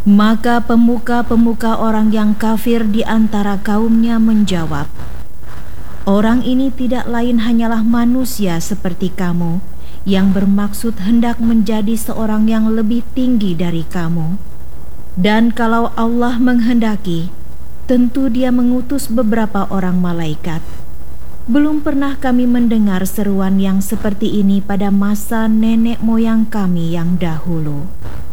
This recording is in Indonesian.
Maka pemuka-pemuka orang yang kafir di antara kaumnya menjawab, "Orang ini tidak lain hanyalah manusia seperti kamu, yang bermaksud hendak menjadi seorang yang lebih tinggi dari kamu. Dan kalau Allah menghendaki, tentu Dia mengutus beberapa orang malaikat. Belum pernah kami mendengar seruan yang seperti ini pada masa nenek moyang kami yang dahulu."